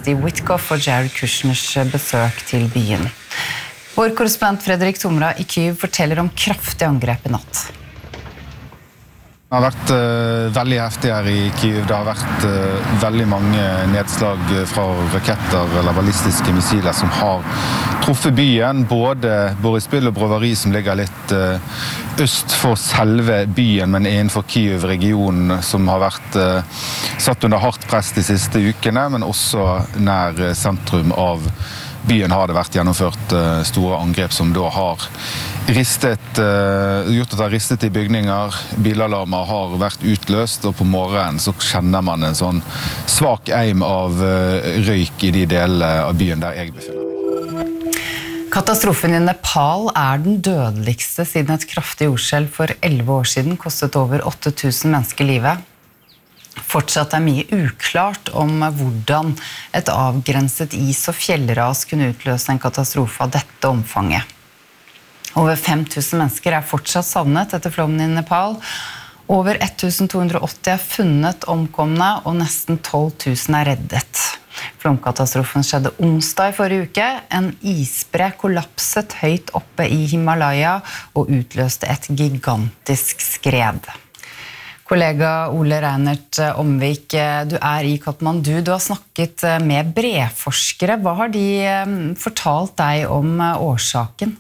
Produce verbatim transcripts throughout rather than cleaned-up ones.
Steve Witkoff og Jared Kushners besøk til byen. Vår korrespondent Fredrik Tomra i Kyiv forteller om kraftig angrep i natt. Det har vært uh, veldig heftig her i Kyiv. Det har vært uh, veldig mange nedslag fra raketter eller ballistiske missiler som har truffet byen. Både Boryspil og Brovary som ligger litt uh, øst for selve byen, men innenfor Kyiv-regionen som har vært uh, satt under hardt press de siste ukene, men også nær sentrum av byen har det vært gjennomført uh, store angrep som da har ristet, uh, gjort at det har ristet i bygninger. Bilalarmer har vært utløst, og på morgenen så kjenner man en sånn svak eim av uh, røyk i de delene av byen der jeg befinner meg. Katastrofen i Nepal er den dødeligste siden et kraftig jordskjelv for elleve år siden kostet over åtte tusen mennesker livet. Fortsatt er mye uklart om hvordan et avgrenset is- og fjellras kunne utløse en katastrofe av dette omfanget. Over fem tusen mennesker er fortsatt savnet etter flommen i Nepal. Over ett tusen to hundre og åtti er funnet omkomne, og nesten tolv tusen er reddet. Flomkatastrofen skjedde onsdag i forrige uke. En isbre kollapset høyt oppe i Himalaya og utløste et gigantisk skred. Kollega Ole Reinert Omvik, du er i Kathmandu. Du har snakket med breforskere. Hva har de fortalt deg om årsaken?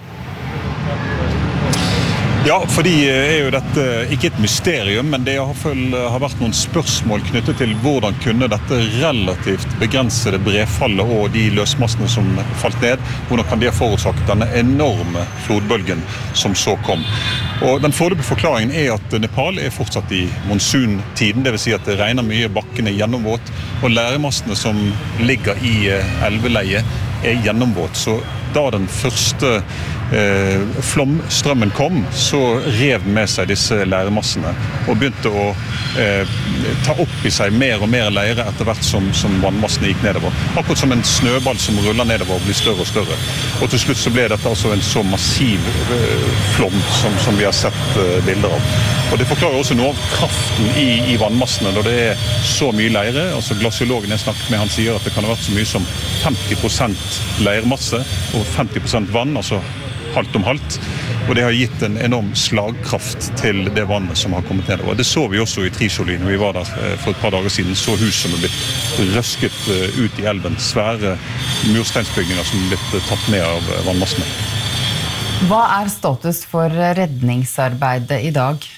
Ja, for de er jo dette ikke et mysterium, men det har vært noen spørsmål knyttet til hvordan kunne dette relativt begrensede brefallet og de løsmassene som falt ned, hvordan kan de ha forårsaket denne enorme flodbølgen som så kom. Og den foreløpige forklaringen er at Nepal er fortsatt i monsuntiden, det vil si at det regner mye, bakken er gjennomvåt, og læremassene som ligger i elveleiet er gjennomvåt. Så da den første eh, flomstrømmen kom, så rev den med seg disse leiremassene og begynte å eh, ta opp i seg mer og mer leire etter hvert som, som vannmassene gikk nedover. Akkurat som en snøball som ruller nedover og blir større og større. Og til slutt så ble dette altså en så massiv eh, flom som, som vi har sett eh, bilder av. Og det forklarer også noe av kraften i, i vannmassene når det er så mye leire. Altså glasiologen jeg snakket med, han sier at det kan ha vært så mye som femti prosent leirmasse og femti prosent vann, altså halvt om halvt. Og det har gitt en enorm slagkraft til det vannet som har kommet nedover. Det så vi også i Trisholi når vi var der for et par dager siden. Så hus som er blitt røsket ut i elven. Svære mursteinsbygninger som er blitt tatt ned av vannmassene. Hva er status for redningsarbeidet i dag?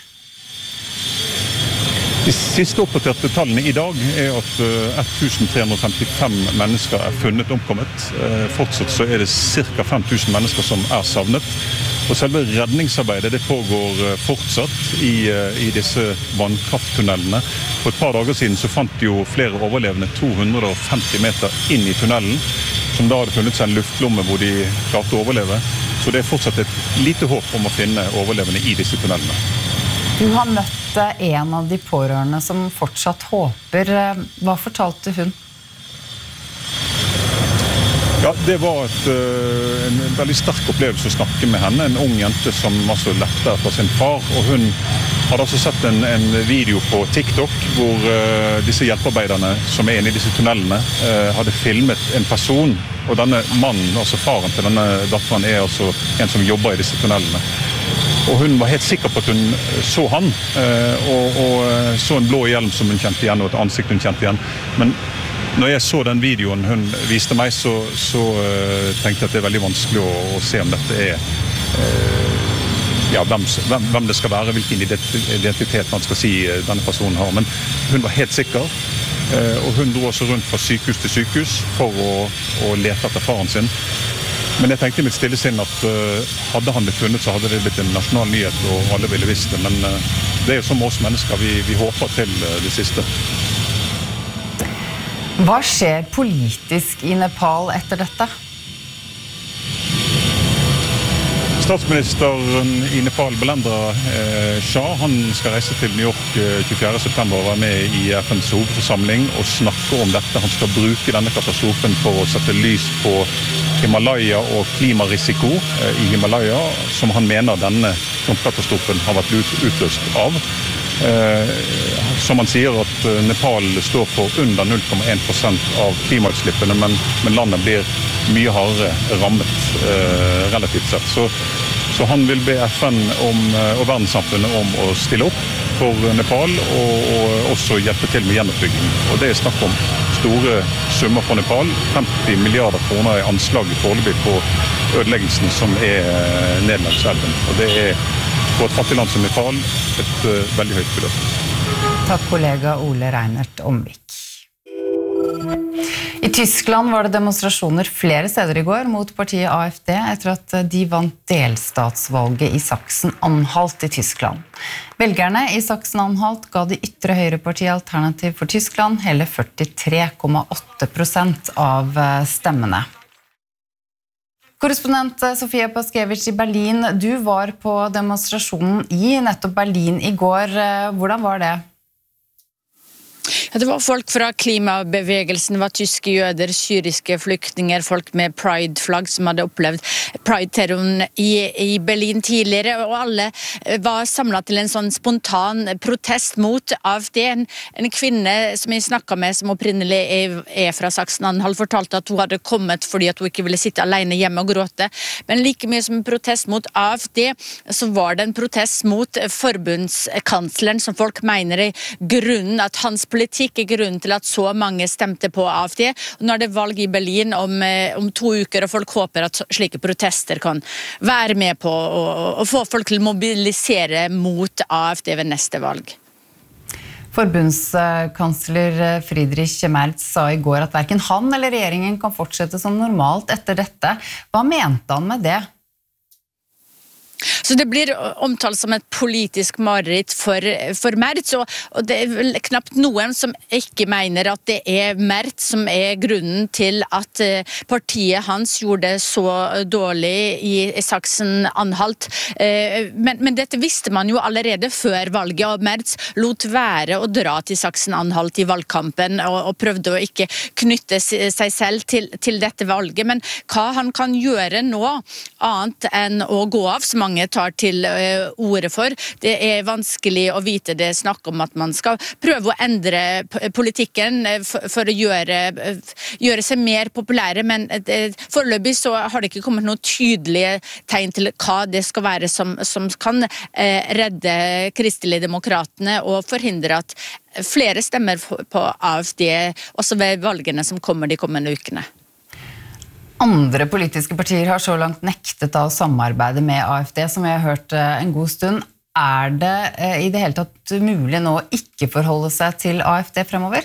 De siste oppdaterte tallene i dag er at ett tusen tre hundre og femtifem mennesker er funnet omkommet. Fortsatt så er det ca. fem tusen mennesker som er savnet. Og selve redningsarbeidet det pågår fortsatt i, i disse vannkrafttunnelene. For et par dager siden så fant jo flere overlevende to hundre og femti meter inn i tunnelen, som da hadde funnet seg en luftlomme hvor de klarte å overleve. Så det er fortsatt et lite håp om å finne overlevende i disse tunnelene. Du har møtt en av de pårørende som fortsatt håper. Hva fortalte hun? Ja, det var et, en veldig sterk opplevelse å snakke med henne. En ung jente som altså lette etter sin far. Og hun hadde altså sett en, en video på TikTok hvor uh, disse hjelpearbeiderne som er inne i disse tunnelene uh, hadde filmet en person. Og denne mannen, altså faren til denne datteren, er altså en som jobber i disse tunnelene. Og hun var helt sikker på at hun så han, og, og så en blå hjelm som hun kjente igjen, og et ansikt hun kjente igjen. Men når jeg så den videoen hun viste meg, så, så uh, tenkte jeg at det er veldig vanskelig å, å se om dette er uh, ja, hvem, hvem, hvem det skal være, hvilken identitet man skal si denne personen har. Men hun var helt sikker, uh, og hun dro også rundt fra sykehus til sykehus for å, å lete etter faren sin. Men jeg tenkte i mitt stille sinn at uh, hadde han blitt funnet, så hadde det blitt en nasjonal nyhet, og alle ville visst det. Men uh, det er jo som oss mennesker, vi, vi håper til uh, det siste. Hva skjer politisk i Nepal etter dette? Statsministeren i Nepal, Belendra eh, Shah, han skal reise til New York eh, tjuefjerde september og være med i F N's hovedforsamling og snakke om dette. Han skal bruke denne katastrofen for å sette lys på Himalaya og klimarisiko eh, i Himalaya, som han mener denne katastrofen har vært ut, utløst av. Eh, som man sier at Nepal står for under null komma en prosent av klimautslippene, men, men landet blir mye hardere rammet eh, relativt sett. Så, så han vil be F N om, og verdenssamfunnet om å stille opp for Nepal og, og også hjelpe til med gjenoppbygging. Og det er snakk om store summer for Nepal, femti milliarder kroner i anslaget foreløpig på ødeleggelsen som er ned langs elven. Og det er for et fattig land som Nepal et uh, veldig høyt beløp. Takk kollega Ole Reinert Omvik. I Tyskland var det demonstrasjoner flere steder i går mot partiet A F D etter at de vant delstatsvalget i Sachsen-Anhalt i Tyskland. Velgerne i Sachsen-Anhalt ga det ytre høyrepartiet Alternativ for Tyskland hele førtitre komma åtte prosent av stemmene. Korrespondent Sofia Paskevich i Berlin, du var på demonstrasjonen i nettopp Berlin i går. Hvordan var det? Ja, det var folk fra klimabevegelsen, det var tyske jøder, syriske flyktninger, folk med Pride-flagg som hadde opplevd Pride-terroren i, i Berlin tidligere, og alle var samlet til en sånn spontan protest mot A F D. En, en kvinne som jeg snakket med, som opprinnelig er, er fra Sachsen-Anhalt, fortalte at hun hadde kommet fordi at hun ikke ville sitte alene hjemme og gråte, men like mye som en protest mot A F D, så var det en protest mot forbundskansleren, som folk mener er grunnen at hans politikk er grunnen til at så mange stemte på A F D. Og nå er det valg i Berlin om, om to uker, og folk håper at slike protester kan være med på å, å få folk til å mobilisere mot A F D ved neste valg. Forbundskansler Friedrich Merz sa i går at hverken han eller regjeringen kan fortsette som normalt etter dette. Hva mente han med det? Så det blir omtalt som et politisk mareritt for, for Merz, og, og det er vel knapt noen som ikke mener at det er Merz som er grunnen til at partiet hans gjorde det så dårlig i, i Sachsen-Anhalt. Men, men dette visste man jo allerede før valget, og Merz lot være å dra til Sachsen-Anhalt i valgkampen og, og prøvde å ikke knytte seg selv til, til dette valget. Men hva han kan gjøre nå, annet enn å gå av, som mange tar til uh, ordet for. Det er vanskelig å vite. Det snakk om at man skal prøve å endre politikken uh, for, for å gjøre, uh, gjøre seg mer populære, men uh, foreløpig så har det ikke kommet noen tydelige tegn til hva det skal være som, som kan uh, redde kristelige demokratene og forhindre at flere stemmer på A F D også ved valgene som kommer de kommende ukene. Andre politiske partier har så langt nektet å samarbeide med A F D, som vi har hørt en god stund. Er det i det hele tatt mulig nå å ikke forholde seg til A F D fremover?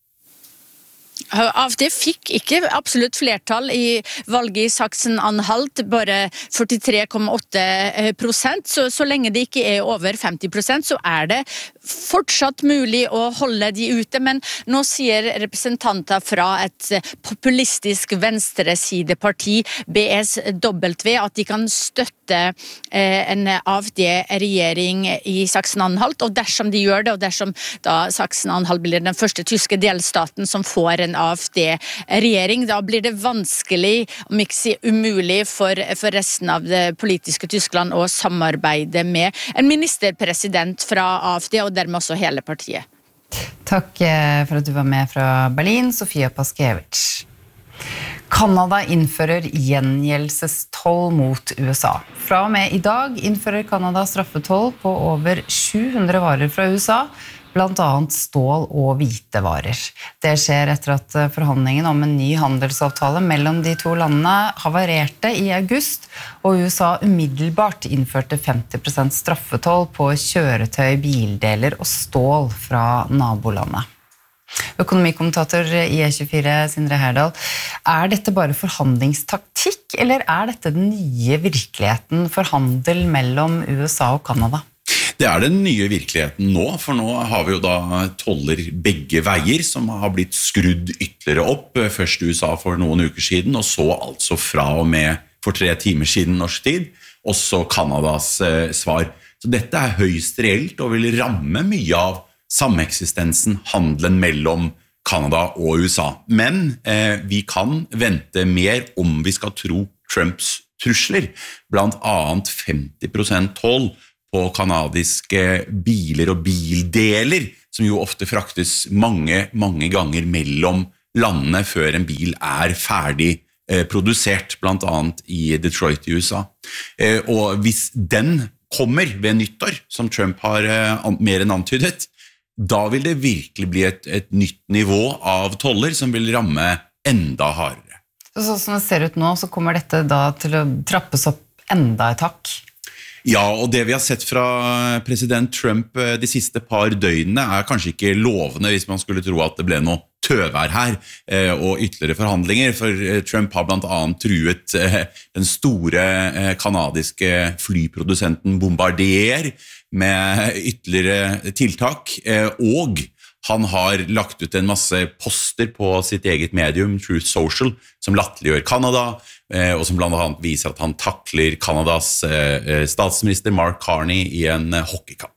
A F D fikk ikke absolutt flertall i valget i Sachsen-Anhalt, bare førtitre komma åtte prosent, så, så lenge det ikke er over femti prosent, så er det fortsatt mulig å holde de ute, men nå sier representanter fra et populistisk venstresideparti, B S W, at de kan støtte eh, en A F D-regjering i Sachsen-Anhalt, og dersom de gjør det, og dersom da Sachsen-Anhalt blir den første tyske delstaten som får en A F D-regjering, da blir det vanskelig, om ikke si umulig, for, for resten av det politiske Tyskland å samarbeide med en ministerpresident fra A F D, og dermed også hele partiet. Takk for at du var med fra Berlin, Sofia Paskevich. Kanada innfører gjengjeldelsestoll mot U S A. Fra og med i dag innfører Kanada straffetoll på over sju hundre varer fra U S A, blant annet stål og hvitevarer. Det skjer etter at forhandlingen om en ny handelsavtale mellom de to landene havarerte i august, og U S A umiddelbart innførte femti prosent straffetoll på kjøretøy, bildeler og stål fra nabolandet. Økonomikommentator i E tjuefire, Sindre Herdal, er dette bare forhandlingstaktikk, eller er dette den nye virkeligheten for handel mellom U S A og Kanada? Det er den nye virkeligheten nå, for nå har vi jo da toller begge veier som har blitt skrudd ytterligere opp, først U S A for noen uker siden, og så altså fra og med for tre timer siden norsk tid, også Kanadas eh, svar. Så dette er høyst reelt og vil ramme mye av sameksistensen, handelen mellom Kanada og U S A. Men eh, vi kan vente mer om vi skal tro Trumps trusler, blant annet femti prosent toll på kanadiske biler og bildeler, som jo ofte fraktes mange, mange ganger mellom landene før en bil er ferdig eh, produsert, blant annet i Detroit i U S A. Eh, og hvis den kommer ved nyttår, som Trump har eh, mer enn antydet, da vil det virkelig bli et, et nytt nivå av toller som vil ramme enda hardere. Så sånn som det ser ut nå, så kommer dette da til å trappes opp enda et hakk? Ja, og det vi har sett fra president Trump de siste par døgnene er kanskje ikke lovende hvis man skulle tro at det ble noe tøvær her og ytterligere forhandlinger, for Trump har blant annet truet den store kanadiske flyprodusenten Bombardier med ytterligere tiltak, og han har lagt ut en masse poster på sitt eget medium, Truth Social, som latterliggjør Kanada, og som blant annet viser at han takler Kanadas statsminister Mark Carney i en hockeykamp.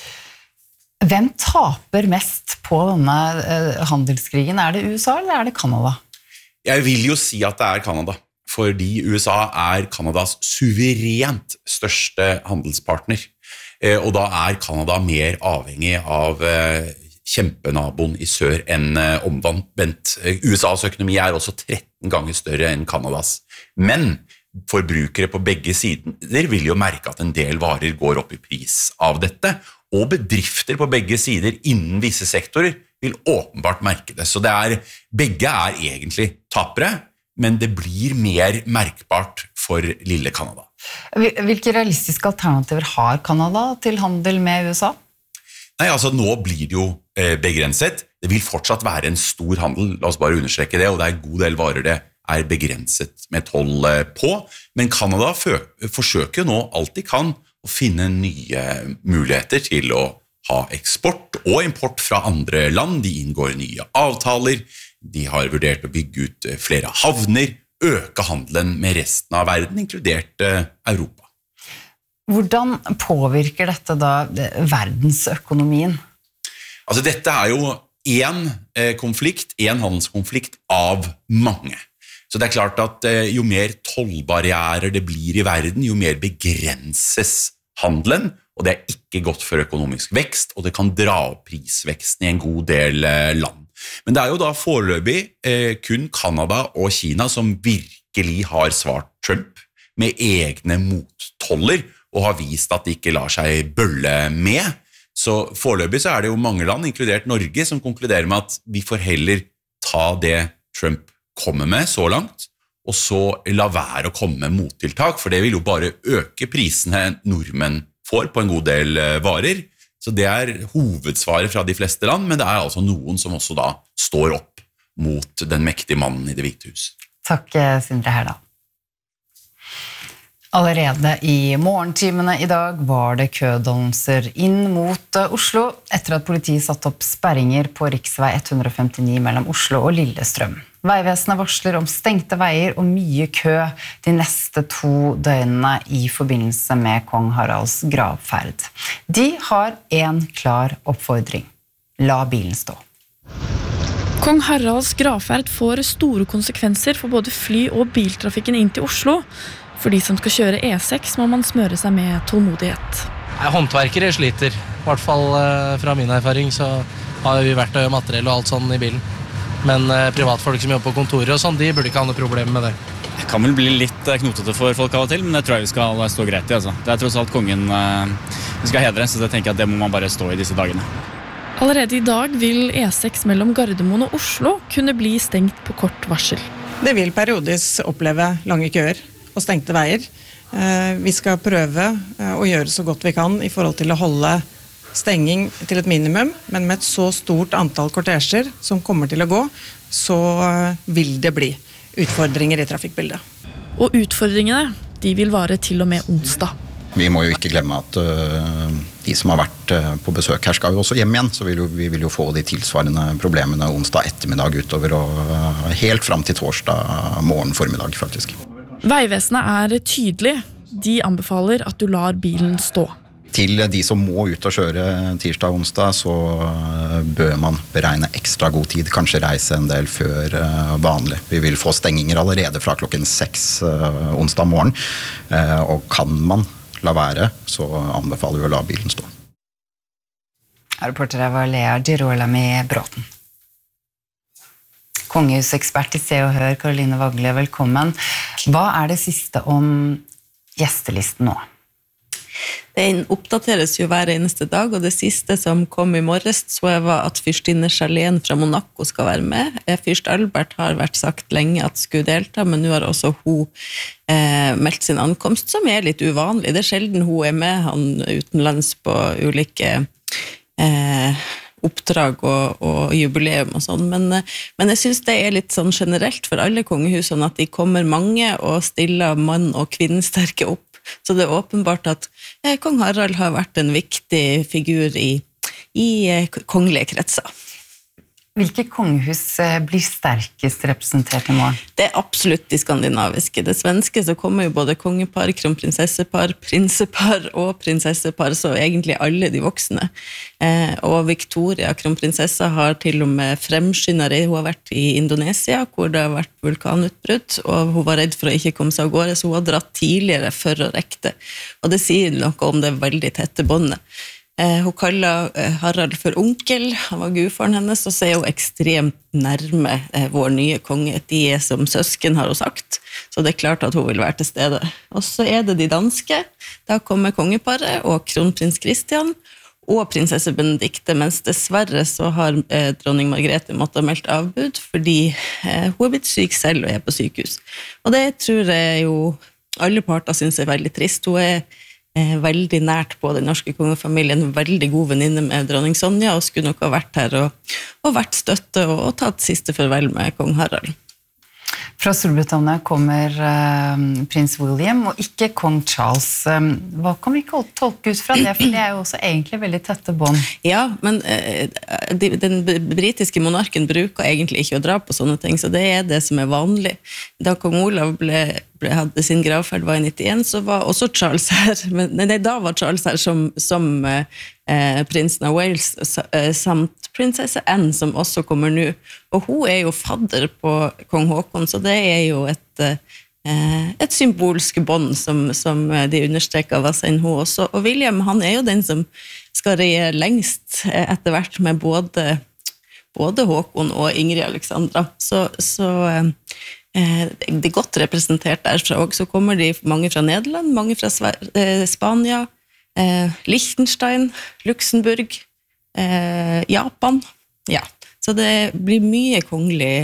Hvem taper mest på denne handelskrigen? Er det U S A eller er det Kanada? Jeg vil jo si at det er Kanada, fordi U S A er Kanadas suverent største handelspartner, og da er Kanada mer avhengig av kjempenaboen i sør enn omvendt. U S A's økonomi er også tretten ganger større enn Kanadas. Men forbrukere på begge sider vil jo merke at en del varer går opp i pris av dette, og bedrifter på begge sider innen visse sektorer vil åpenbart merke det. Så det er, begge er egentlig tapere, men det blir mer merkbart for lille Kanada. Hvilke realistiske alternativer har Kanada til handel med U S A? Nei, altså nå blir det jo eh, begrenset. Det vil fortsatt være en stor handel, la oss bare understreke det, og det er en god del varer det er begrenset med toll eh, på. Men Kanada forsøker nå alt de kan å finne nye muligheter til å ha eksport og import fra andre land. De inngår nye avtaler, de har vurdert å bygge ut flere havner, øke handelen med resten av verden, inkludert eh, Europa. Hvordan påvirker dette da verdensøkonomien? Altså dette er jo en eh, konflikt, en handelskonflikt av mange. Så det er klart at eh, jo mer tollbarrierer det blir i verden, jo mer begrenses handelen, og det er ikke godt for økonomisk vekst, og det kan dra opp prisveksten i en god del eh, land. Men det er jo da foreløpig eh, kun Kanada og Kina som virkelig har svart Trump med egne mottoller, og har vist at de ikke lar seg bølle med. Så foreløpig så er det jo mange land, inkludert Norge, som konkluderer med at vi får heller ta det Trump kommer med så langt, og så la være å komme med mottiltak, for det vil jo bare øke prisene nordmenn får på en god del varer. Så det er hovedsvaret fra de fleste land, men det er altså noen som også da står opp mot den mektige mannen i Det hvite hus. Takk, Sindre Herdal. Allerede i morgentimene i dag var det kødannelser inn mot Oslo etter at politiet satt opp sperringer på riksvei ett hundre femtini mellom Oslo og Lillestrøm. Veivesenet varsler om stengte veier og mye kø de neste to døgnene i forbindelse med Kong Haralds gravferd. De har en klar oppfordring. La bilen stå. Kong Haralds gravferd får store konsekvenser for både fly- og biltrafikken inn til Oslo. For de som skal kjøre E seks må man smøre seg med tålmodighet. Håndverkere sliter. I hvert fall fra min erfaring så har vi verktøy og materiell og alt sånn i bilen. Men privatfolk som jobber på kontorer og sånn, de burde ikke ha noe problem med det. Det kan vel bli litt knotete for folk av og til, men det tror jeg vi skal stå greit i. Altså. Det er tross alt kongen vi skal hedre, så jeg tenker at det må man bare stå i disse dagene. Allerede i dag vil E seks mellom Gardermoen og Oslo kunne bli stengt på kort varsel. Det vil periodisk oppleve lange køer og stengte veier. Vi skal prøve å gjøre så godt vi kan i forhold til å holde stenging til et minimum, men med et så stort antall kortesjer som kommer til å gå, så vil det bli utfordringer i trafikkbildet. Og utfordringene, de vil vare til og med onsdag. Vi må jo ikke glemme at uh, de som har vært uh, på besøk her skal jo også hjem igjen, så vil jo, vi vil jo få de tilsvarende problemene onsdag ettermiddag utover og uh, helt frem til torsdag morgen formiddag faktisk. Veivesenet er tydelig. De anbefaler at du lar bilen stå. Til de som må ut og kjøre tirsdag og onsdag, så bør man beregne ekstra god tid, kanskje reise en del før vanlig. Vi vil få stenginger allerede fra klokken seks onsdag morgen, og kan man la være, så anbefaler vi å la bilen stå. Reporter var Lea Girolami Bråten. Kongehusekspert i Se og Hør, Karoline Wagle, velkommen. Hva er det siste om gjestelisten nå? Den oppdateres jo hver eneste dag, og det siste som kom i morges så jeg var at fyrstinne Charlene fra Monaco skal være med. Fyrst Albert har vært sagt lenge at skulle delta, men nå har også hun eh, meldt sin ankomst, som er litt uvanlig. Det er sjelden hun er med, han utenlands på ulike eh, oppdrag og, og jubileum og sånn, men, men jeg synes det er litt sånn generelt for alle kongehusene at de kommer mange og stiller mann og kvinnesterke opp. Så det er åpenbart at eh, kong Harald har vært en viktig figur i, i eh, kongelige kretser. Hvilke kongehus eh, blir sterkest representert i morgen? Det er absolutt de skandinaviske. Det svenske så kommer jo både kongepar, kronprinsessepar, prinsepar og prinsessepar, så egentlig alle de voksne. Eh, og Victoria, kronprinsessa, har til og med fremskyndere. Hun har vært i Indonesia, hvor det har vært vulkanutbrudd, og hun var redd for å ikke komme seg av gårde, så hun har dratt tidligere for å rekke det. Og det sier noe om det veldig tette båndet. Eh, hun kaller eh, Harald for onkel, han var gudfaren hennes, og så er hun ekstremt nærme eh, vår nye konge. De er som søsken, har hun sagt, så det er klart at hun vil være til stede. Og så er det de danske, da kommer kongeparet og kronprins Christian og prinsesse Benedikte, mens dessverre så har eh, dronning Margrethe måttet ha meldt avbud, fordi eh, hun er blitt syk selv og er på sykehus. Og det tror jeg jo alle parter synes er veldig trist. Hun er Eh, veldig nært på den norske kongefamilien, veldig god venninne med dronning Sonja, og skulle nok ha vært her og, og vært støtte og, og tatt siste farvel med kong Harald. Fra Storbritannia kommer eh, prins William og ikke kong Charles. Hva kan vi ikke tolke ut fra det, for det er jo også egentlig veldig tette bånd. Ja, men eh, de, den britiske monarken bruker egentlig ikke å dra på sånne ting, så det er det som er vanlig. Da kong Olav ble hadde sin gravferd var i nittien, så var også Charles her, men nei, da var Charles her som, som eh, prinsen av Wales, samt prinsesse Anne, som også kommer nå. Og hun er jo fadder på kong Håkon, så det er jo et, eh, et symbolsk bånd som, som de understreker hva sen hun også. Og William, han er jo den som skal regjere lengst etter hvert med både, både Håkon og Ingrid Alexandra. Så, så eh, det er godt representert derfra, og så kommer de mange fra Nederland, mange fra Spania, Liechtenstein, Luxemburg, Japan, ja, så det blir mye kongelig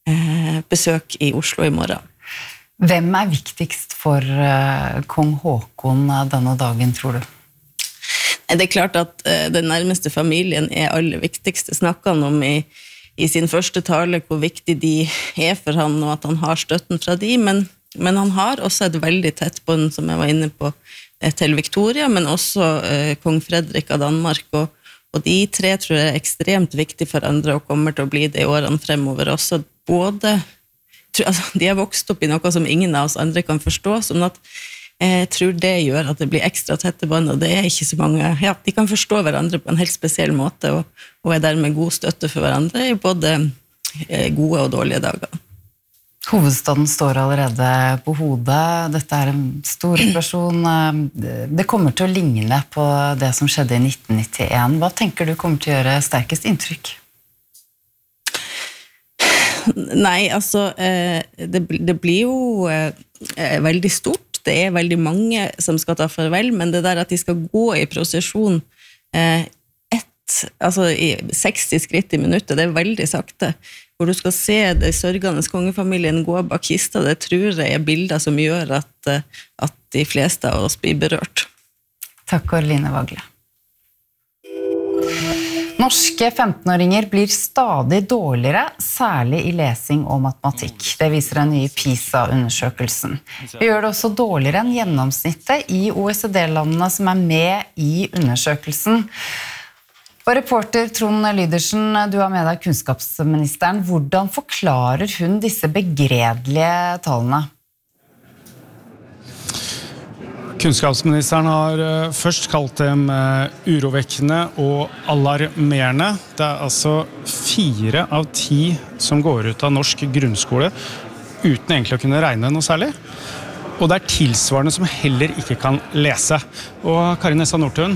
besøk i Oslo i morgen. Hvem er viktigst for kong Håkon denne dagen, tror du? Det er klart at den nærmeste familien er aller viktigste, snakker han om i i sin første tale hvor viktig de er for han, og at han har støtten fra de, men, men han har også et veldig tett bånd, som jeg var inne på, til Victoria, men også eh, kong Fredrik av Danmark, og, og de tre tror jeg er ekstremt viktige for andre, og kommer til å bli det i årene fremover også. Både, tror, altså, de har vokst opp i noe som ingen av oss andre kan forstå, sånn at jeg tror det gjør at det blir ekstra tette bånd, og det er ikke så mange, ja, de kan forstå hverandre på en helt spesiell måte, og, og er dermed god støtte for hverandre i både gode og dårlige dager. Hovedstaden står allerede på hodet, dette er en stor operasjon, det kommer til å ligne på det som skjedde i nitten nittien. Hva tenker du kommer til å gjøre sterkest inntrykk? Nei, altså, det, det blir jo veldig stort. Det er veldig mange som skal ta farvel, men det der at de skal gå i prosesjon eh, ett, altså i seksti skritt i minuttet, det er veldig sakte. Hvor du skal se det sørgende kongefamilien gå bak kista, det tror jeg er bilder som gjør at, at de fleste av oss blir berørt. Takk, Karoline Wagle. Norske femtenåringer blir stadig dårligere, særlig i lesing og matematikk. Det viser den nye PISA-undersøkelsen. Vi gjør det også dårligere enn gjennomsnittet i O E C D-landene som er med i undersøkelsen. Og reporter Trond Lydersen, du har med deg kunnskapsministeren. Hvordan forklarer hun disse begredelige tallene? Kunnskapsministeren har først kalt dem urovekkende og alarmerende. Det er altså fire av ti som går ut av norsk grunnskole uten egentlig å kunne regne noe særlig. Og det er tilsvarende som heller ikke kan lese. Og Kari Nessa Nordtun,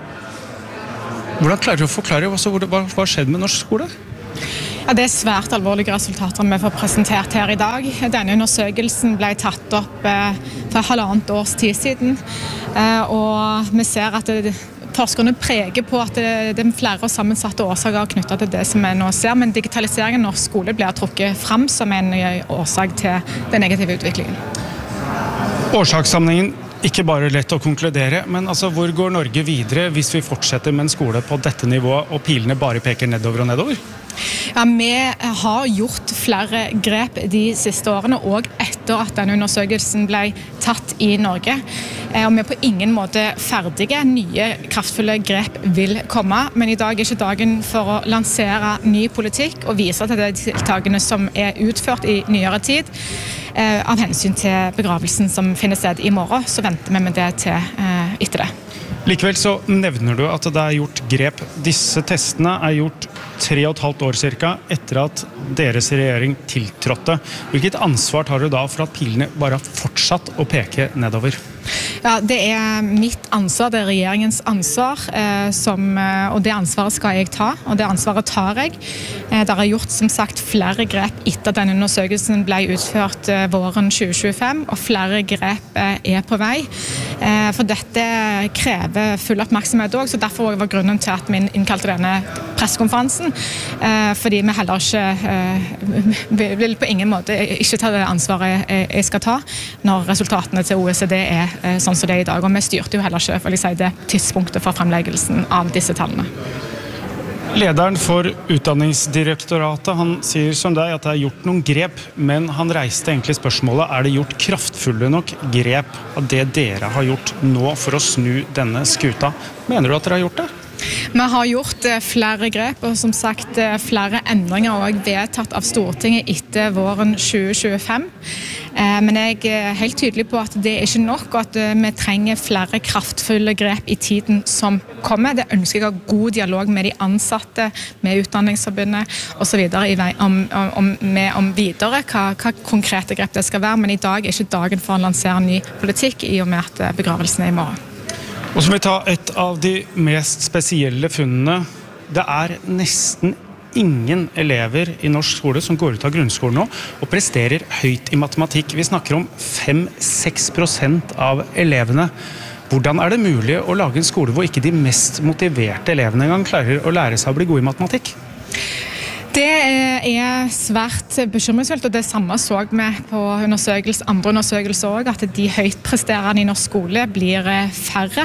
hvordan klarer du å forklare altså, hva har skjedd med norsk skole? Ja, det er svært alvorlige resultater vi får presentert her i dag. Denne undersøkelsen ble tatt opp eh, for halvannet års tid siden, eh, og vi ser at det, forskerne preger på at det, det er flere sammensatte årsaker knyttet til det som vi nå ser, men digitaliseringen av norsk skole blir trukket frem som en årsak til den negative utviklingen. Årsakssammenhengen ikke bare lett å konkludere, men altså, hvor går Norge videre hvis vi fortsetter med en skole på dette nivået og pilene bare peker nedover og nedover? Ja, vi har gjort flere grep de siste årene, og etter at denne undersøkelsen ble tatt i Norge. Og vi er på ingen måte ferdige. Nye, kraftfulle grep vil komme, men i dag er ikke dagen for å lansere ny politikk og vise til de tiltakene som er utført i nyere tid. Av hensyn til begravelsen som finner sted i morgen, så venter vi med det til etter det. Likevel så nevner du at det er gjort grep. Disse testene er gjort tre og et halvt år cirka etter at deres regjering tiltrådte. Hvilket ansvar tar du da for at pilene bare har fortsatt å peke nedover? Ja, det er mitt ansvar, det er regjeringens ansvar, eh, som, og det ansvaret skal jeg ta, og det ansvaret tar jeg. Eh, det er gjort som sagt flere grep etter at denne undersøkelsen ble utført eh, våren tjue tjuefem, og flere grep eh, er på vei. Eh, for dette krever full oppmerksomhet også, så derfor var grunnen til at vi innkalte denne pressekonferansen, eh, fordi vi heller ikke eh, vil på ingen måte ikke ta det ansvaret jeg skal ta når resultatene til O E C D er sånn som det er i dag, og vi styrte jo heller ikke for å si, det tidspunktet for fremleggelsen av disse tallene. Lederen for Utdanningsdirektoratet, han sier som deg at det er gjort noen grep, men han reiste egentlig spørsmålet, er det gjort kraftfulle nok grep av det dere har gjort nå for å snu denne skuta? Mener du at dere har gjort det? Vi har gjort flere grep, og som sagt flere endringer også vedtatt av Stortinget etter våren tjue tjuefem. Men jeg er helt tydelig på at det er ikke nok, og at vi trenger flere kraftfulle grep i tiden som kommer. Det ønsker jeg å ha god dialog med de ansatte, med Utdanningsforbundet og så videre om, om, med, om videre hva, hva konkrete grep det skal være, men i dag er ikke dagen for å lansere ny politikk i og med at begravelsen er i morgen. Og så må vi ta et av de mest spesielle funnene. Det er nesten ingen elever i norsk skole som går ut av grunnskolen nå og presterer høyt i matematikk. Vi snakker om fem til seks prosent av elevene. Hvordan er det mulig å lage en skole hvor ikke de mest motiverte elevene engang klarer å lære seg å bli gode i matematikk? Det er svært bekymringsfullt, og det samme så vi på undersøkelse, andre undersøkelser også, at de høytpresterende i norsk skole blir færre.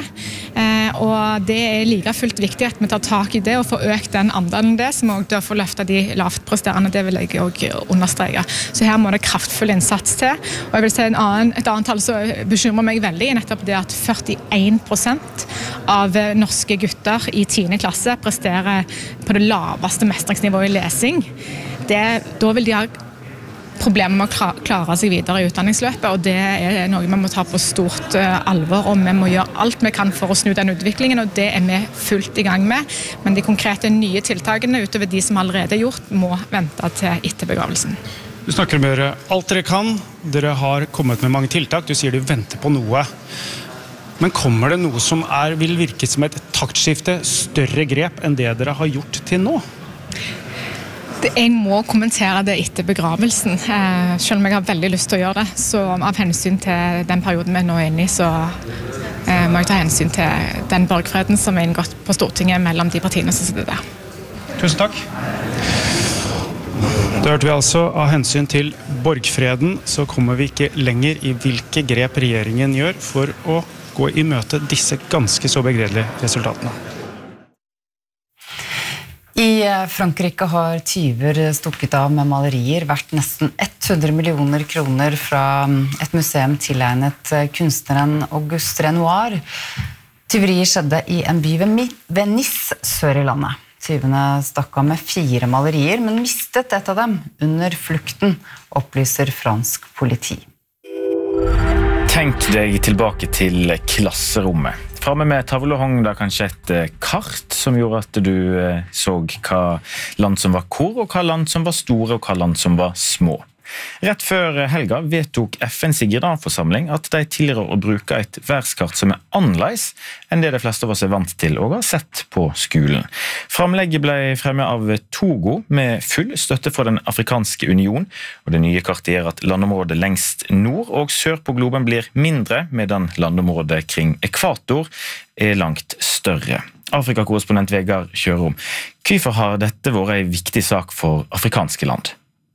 Og det er like fullt viktig at vi tar tak i det og får økt den andelen det, som også får løftet de lavtpresterende, det vil jeg også understreke. Så her må det kraftfull innsats til. Og jeg vil si en annen, et annet tall som bekymrer meg veldig, er nettopp det at førtien prosent av norske gutter i tiende klasse presterer på det laveste mestringsnivået i lesing. Det, da vil de ha problemer med å klare seg videre i utdanningsløpet, og det er noe vi må ta på stort alvor, og vi må gjøre alt vi kan for å snu den utviklingen, og det er vi fullt i gang med. Men de konkrete nye tiltakene utover de som allerede er gjort, må vente til etter begravelsen. Du snakker om å gjøre alt dere kan. Dere har kommet med mange tiltak. Du sier du venter på noe. Men kommer det noe som er, vil virke som et taktskifte, større grep enn det dere har gjort til nå? Jeg må kommentere det etter begravelsen, selv om jeg har veldig lyst til å gjøre det. Så av hensyn til den perioden vi nå er inne i, så må jeg ta hensyn til den borgfreden som er inngått på Stortinget mellom de partiene som sitter der. Tusen takk. Da hørte vi altså av hensyn til borgfreden, så kommer vi ikke lenger i hvilke grep regjeringen gjør for å gå i møte disse ganske så begredelige resultatene. I Frankrike har tyver stukket av med malerier verdt nesten hundre millioner kroner fra et museum tilegnet kunstneren Auguste Renoir. Tyveriet skjedde i en by ved Nice, sør i landet. Tyvene stakk av med fire malerier, men mistet et av dem under flukten, opplyser fransk politi. Tenk deg tilbake til klasserommet. Framme med tavle hong da kanskje et kart som gjorde at du så hva land som var hvor, og hva land som var store, og hva land som var små. Rett før helga vedtok F N's generalforsamling at de tilrår å bruke et værskart som er annerledes enn det de fleste av oss er vant til og har sett på skolen. Framlegget ble fremmet av Togo med full støtte fra den afrikanske union, og det nye kartet gjør at landområdet lengst nord og sør på globen blir mindre, medan landområdet kring ekvator er langt større. Afrikakorrespondent Vegard Kjørom, hvorfor har dette vært en viktig sak for afrikanske land?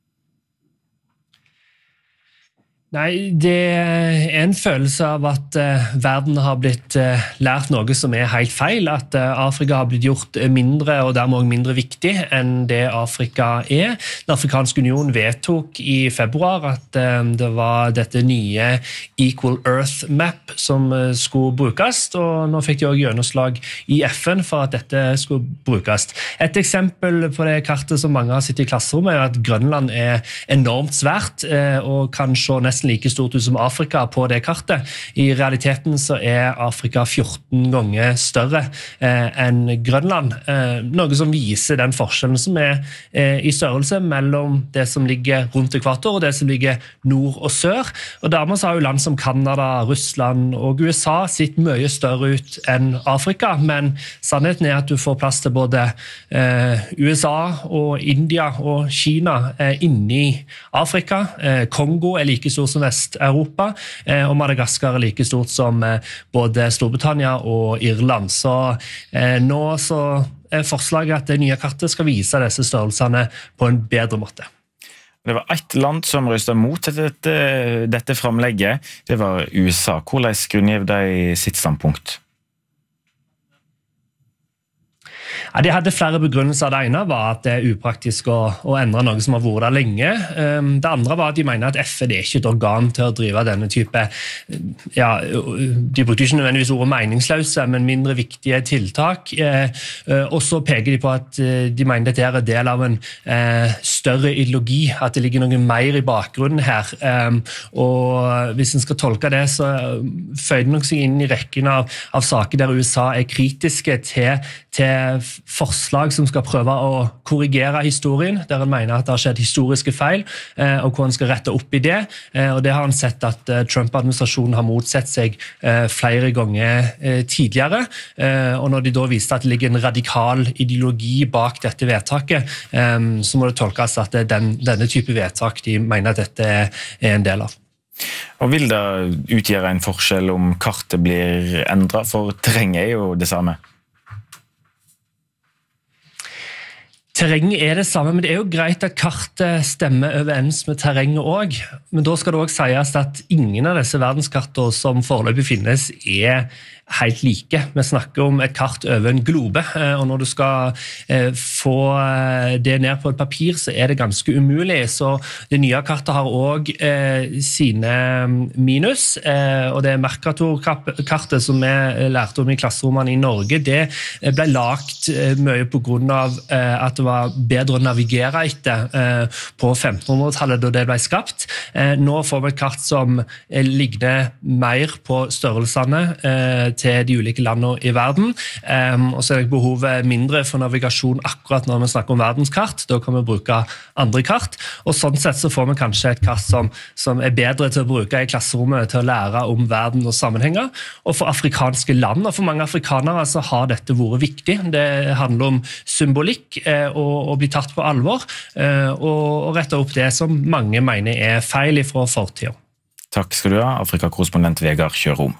Nei, det er en følelse av at uh, verden har blitt uh, lært noe som er helt feil, at uh, Afrika har blitt gjort mindre og dermed også mindre viktig enn det Afrika er. Den afrikanske union vedtok i februar at uh, det var dette nye Equal Earth Map som uh, skulle brukes, og nå fikk de også gjennomslag i F N for at dette skulle brukes. Et eksempel på det kartet som mange har sett i klasserommet er at Grønland er enormt svært uh, og kan se nesten like stort ut som Afrika på det kartet. I realiteten så er Afrika fjorten ganger større eh, enn Grønland, eh, noe som viser den forskjellen som er eh, i størrelse mellom det som ligger rundt ekvator og det som ligger nord og sør. Og dermed så har jo land som Kanada, Russland og U S A sett mye større ut enn Afrika, men sannheten er at du får plass til både eh, U S A og India og Kina eh, inni Afrika. Eh, Kongo er like stor som Vest-Europa, eh, og Madagaskar er like stort som eh, både Storbritannia og Irland. Så eh, nå så er forslaget at det nye kartet skal vise disse størrelsene på en bedre måte. Det var ett land som røstet mot dette, dette framlegget. Det var U S A. Hvordan grunngjev de sitt standpunkt? Ja, de hadde flere begrunnelser. Det ene var at det er upraktisk å, å endre noe som har vært der lenge. Det andre var at de mener at F N er ikke et organ til å drive denne type, ja, de brukte ikke nødvendigvis ordet meningsløse, men mindre viktige tiltak. Og så peker de på at de mener dette er en del av en større ideologi, at det ligger noe mer i bakgrunnen her. Og hvis en skal tolke det, så føyer det nok seg inn i rekken av, av saker der U S A er kritiske til, til forslag som skal prøve å korrigere historien, der han mener at det har skjedd historiske feil, og hvor han skal rette opp i det. Og det har han sett at Trump-administrasjonen har motsett seg flere ganger tidligere. Og når de da viste at det ligger en radikal ideologi bak dette vedtaket, så må det tolkes at det er den, denne type vedtak de mener at dette er en del av. Og vil det utgjøre en forskjell om kartet blir endret, for terrenget er jo det samme? Terrenget er det samme, men det er jo greit at kartet stemmer overens med terrenget også. Men da skal det også sies at ingen av disse verdenskartene som foreløpig finnes er helt like. Vi snakker om et kart over en globe, og når du skal få det ned på et papir, så er det ganske umulig. Så det nye kartet har også sine minus, og det Mercator-kartet som vi lærte om i klasserommene i Norge, det ble lagt mye på grunn av at det var bedre å navigere etter på femtenhundretallet da det ble skapt. Nå får vi et kart som ligner mer på størrelsene til de ulike landene i verden, um, og så er det behovet mindre for navigasjon akkurat når vi snakker om verdenskart. Da kan vi bruke andre kart, og sånn sett så får vi kanskje et kart som, som er bedre til å bruke i klasserommet til å lære om verden og sammenhenger. Og for afrikanske land, og for mange afrikanere, så har dette vært viktig. Det handler om symbolikk eh, og, og bli tatt på alvor, eh, og, og rette opp det som mange mener er feil fra fortiden. Takk skal du ha, Afrikakorrespondent Vegard Kjørom.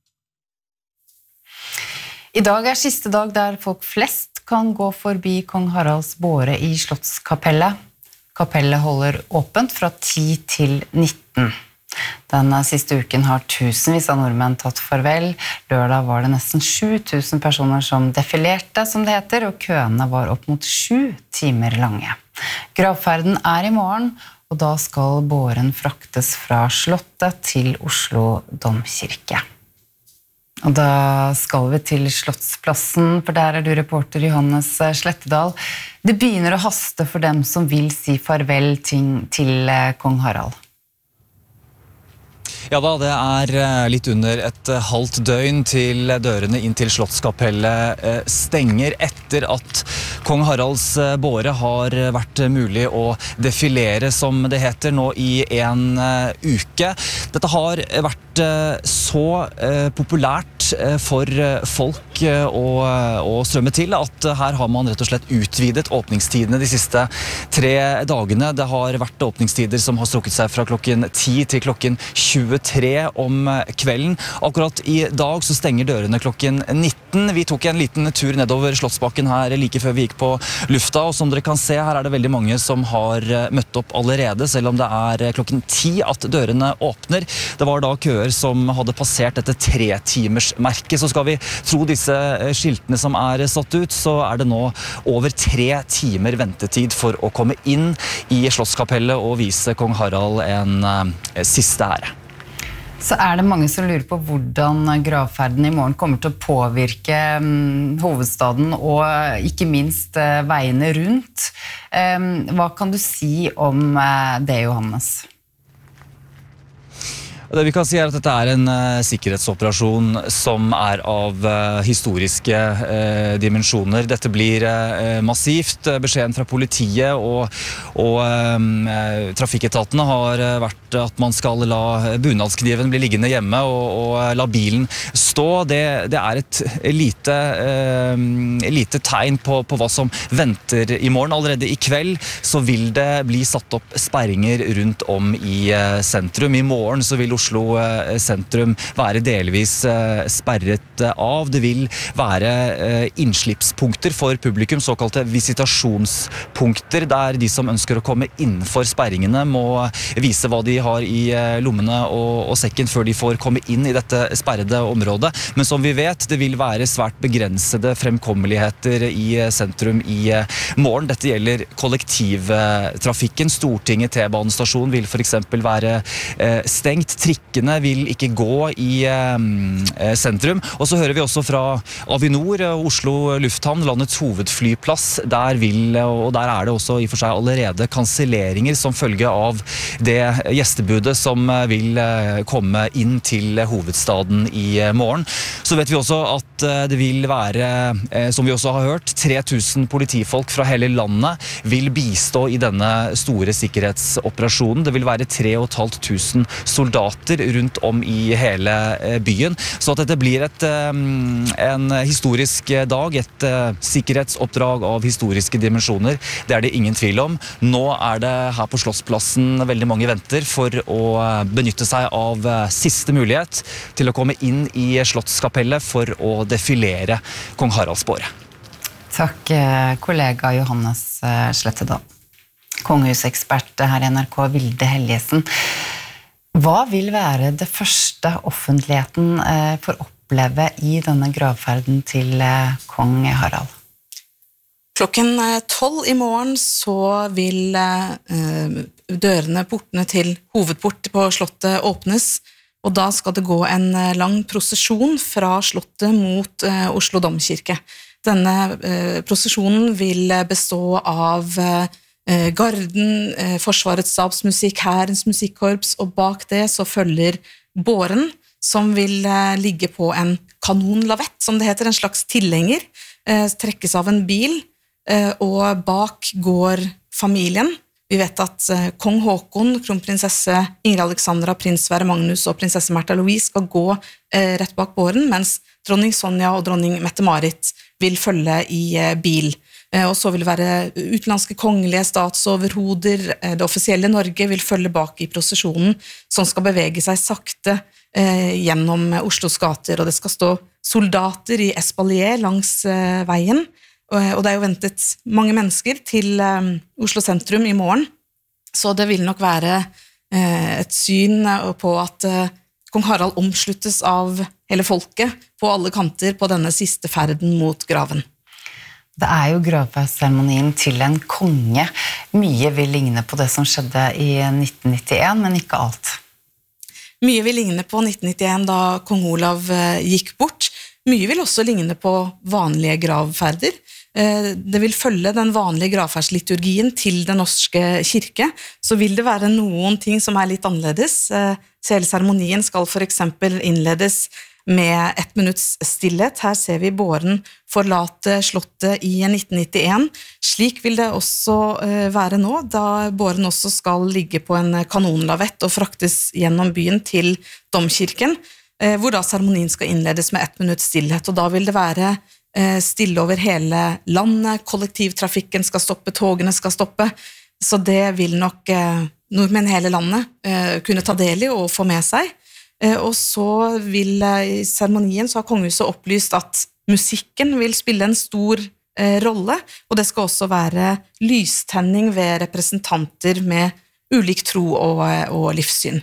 I dag er siste dag der folk flest kan gå forbi Kong Haralds båre i Slottskapellet. Kapellet holder åpent fra ti til nitten. Den siste uken har tusenvis av nordmenn tatt farvel. Lørdag var det nesten sju tusen personer som defilerte, som det heter, og køene var opp mot sju timer lange. Gravferden er i morgen, og da skal båren fraktes fra Slottet til Oslo Domkirke. Og da skal vi til Slottsplassen, for der er du reporter Johannes Slettedal. Det begynner å haste for dem som vil si farvel til, til kong Harald. Ja da, det er litt under et halvt døgn til dørene inn til Slottskapellet stenger etter at kong Haralds båre har vært mulig å defilere, som det heter, nå i en uke. Dette har vært så populært for folk å, å strømme til at her har man rett og slett utvidet åpningstidene de siste tre dagene. Det har vært åpningstider som har strukket seg fra klokken ti til klokken tjuetre om kvelden. Akkurat i dag så stenger dørene klokken nitten. Vi tok en liten tur nedover Slottsbakken her like før vi gikk på lufta, og som dere kan se, her er det veldig mange som har møtt opp allerede, selv om det er klokken ti at dørene åpner. Det var da køer som hadde passert dette tre timers merket. Så skal vi tro disse skiltene som er satt ut, så er det nå over tre timer ventetid for å komme inn i Slottskapellet og vise kong Harald en uh, siste ære. Så er det mange som lurer på hvordan gravferden i morgen kommer til å påvirke um, hovedstaden og ikke minst uh, veiene rundt. Um, hva kan du si om uh, det, Johannes? Det vi kan si er at dette er en uh, sikkerhetsoperasjon som er av uh, historiske uh, dimensjoner. Dette blir uh, massivt. Beskjeden fra politiet og, og um, trafikketatene har uh, vært at man skal la bunadskniven bli liggende hjemme og, og la bilen stå. Det, det er et lite, uh, lite tegn på, på hva som venter i morgen. Allerede i kveld så vil det bli satt opp sperringer rundt om i uh, sentrum. I morgen så vil Oslo sentrum være delvis sperret av. Det vil være innslippspunkter for publikum, såkalte visitasjonspunkter, der de som ønsker å komme innenfor sperringene må vise hva de har i lommene og, og sekken før de får komme inn i dette sperrede området. Men som vi vet, det vil være svært begrensede fremkommeligheter i sentrum i morgen. Dette gjelder kollektivtrafikken. Stortinget T-banestasjon vil for eksempel være stengt. Trikkene vil ikke gå i eh, sentrum. Og så hører vi også fra Avinor, Oslo Lufthavn, landets hovedflyplass. Der vil, og der er det også i for seg allerede kanselleringer som følge av det gjestebudet som vil komme inn til hovedstaden i morgen. Så vet vi også at det vil være, som vi også har hørt, tre tusen politifolk fra hele landet vil bistå i denne store sikkerhetsoperasjonen. Det vil være tre og et halvt tusen soldater rundt om i hele byen. Så at dette blir et, en historisk dag, et sikkerhetsoppdrag av historiske dimensjoner, det er det ingen tvil om. Nå er det her på Slottsplassen veldig mange venter for å benytte seg av siste mulighet til å komme inn i Slottskapellet for å defilere kong Haralds båre. Takk, kollega Johannes Slettedal. Kongehusekspert her i N R K, Vilde Helgesen. Hva vil være det første offentligheten eh, får oppleve i denne gravferden til eh, kong Harald? Klokken tolv i morgen så vil eh, dørene, portene til hovedport på slottet åpnes, og da skal det gå en lang prosesjon fra slottet mot eh, Oslo Domkirke. Denne eh, prosesjonen vil bestå av eh, Garden, Forsvarets stabsmusikk, Hærens musikkorps, og bak det så følger båren, som vil ligge på en kanonlavett, som det heter, en slags tilhenger, trekkes av en bil, og bak går familien. Vi vet at kong Håkon, kronprinsesse Ingrid Alexandra, prins Sverre Magnus og prinsesse Märtha Louise skal gå rett bak båren, mens dronning Sonja og dronning Mette-Marit vil følge i bil. Og så vil det være utenlandske kongelige statsoverhoder. Det offisielle Norge vil følge bak i prosesjonen, som skal bevege seg sakte eh, gjennom Oslos gater, og det skal stå soldater i espalier langs eh, veien, og det er jo ventet mange mennesker til eh, Oslo sentrum i morgen, så det vil nok være eh, et syn på at eh, kong Harald omsluttes av hele folket på alle kanter på denne siste ferden mot graven. Det er jo gravferdsseremonien til en konge. Mye vil ligne på det som skjedde i nitten nittien, men ikke alt. Mye vil ligne på nitten nittien da kong Olav gikk bort. Mye vil også ligne på vanlige gravferder. Det vil følge den vanlige gravferdsliturgien til den norske kirke, så vil det være noen ting som er litt annerledes. Hele seremonien skal for eksempel innledes med ett minutts stillhet. Her ser vi båren forlate slottet i nitten nittien. Slik vil det også være nå, da båren også skal ligge på en kanonlavett og fraktes gjennom byen til domkirken, hvor da seremonien skal innledes med ett minutts stillhet, og da vil det være stille over hele landet, kollektivtrafikken skal stoppe, togene skal stoppe, så det vil nok nordmenn hele landet kunne ta del i og få med seg. Og så vil i seremonien så har kongehuset opplyst at musikken vil spille en stor rolle, og det skal også være lystenning ved representanter med ulik tro og, og livssyn.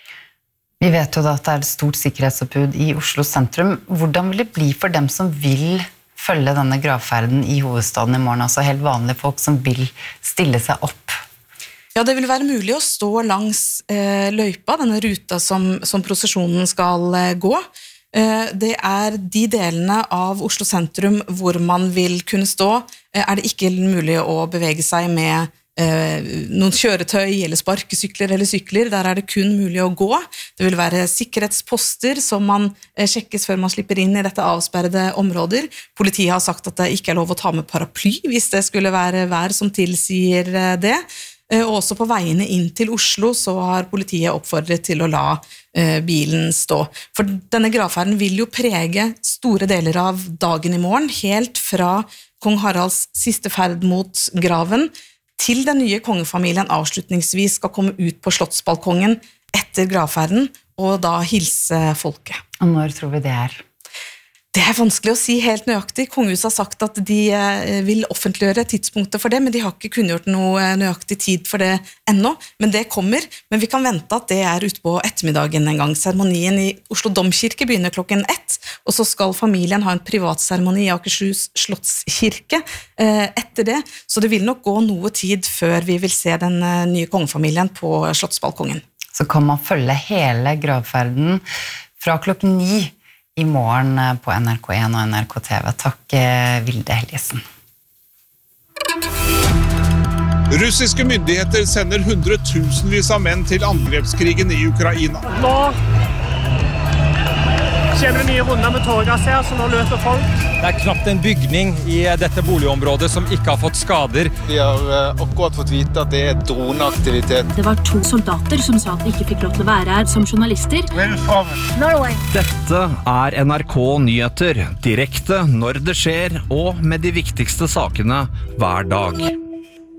Vi vet jo da at det er et stort sikkerhetsoppbud i Oslo sentrum. Hvordan vil det bli for dem som vil følge denne gravferden i hovedstaden i morgen, altså helt vanlige folk som vil stille seg opp? Ja, det vil være mulig å stå langs eh, løypa, denne ruta som, som prosesjonen skal eh, gå. Eh, det er de delene av Oslo sentrum hvor man vil kunne stå, eh, er det ikke mulig å bevege seg med Eh, noen kjøretøy eller sparkesykler eller sykler, der er det kun mulig å gå. Det vil være sikkerhetsposter som man eh, sjekkes før man slipper inn i dette avsperrede områder. Politiet har sagt at det ikke er lov å ta med paraply hvis det skulle være vær som tilsier eh, det. Eh, og også på veiene inn til Oslo så har politiet oppfordret til å la eh, bilen stå. For denne gravferden vil jo prege store deler av dagen i morgen, helt fra kong Haralds siste ferd mot graven, til den nye kongefamilien avslutningsvis skal komme ut på slottsbalkongen etter gravferden, og da hilse folket. Og når tror vi det er? Det er vanskelig å si helt nøyaktig. Kongehuset har sagt at de vil offentliggjøre tidspunktet for det, men de har ikke kunngjort noe nøyaktig tid for det ennå. Men det kommer, men vi kan vente at det er ute på ettermiddagen en gang. Seremonien i Oslo domkirke begynner klokken ett, og så skal familien ha en privatseremoni i Akershus slottskirke etter det. Så det vil nok gå noe tid før vi vil se den nye kongefamilien på slottsbalkongen. Så kan man følge hele gravferden fra klokken ni i morgen på N R K en og N R K T V. Takk, Vilde Helgesen. Russiske myndigheter sender hundretusenvis av menn til angrepskrigen i Ukraina. Nå kommer det nye runder med tårgass her, så nå løper folk. Det er knapt en bygning i dette boligområdet som ikke har fått skader. Vi har akkurat fått vite at det er droneaktivitet. Det var to soldater som sa at de ikke fikk lov til å være her som journalister. Norway. Dette er N R K Nyheter, direkte når det skjer og med de viktigste sakene hver dag.